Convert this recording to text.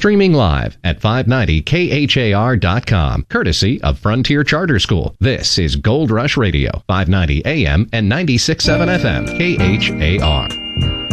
Streaming live at 590khar.com, courtesy of Frontier Charter School. This is Gold Rush Radio, 590 AM and 96.7 FM, KHAR.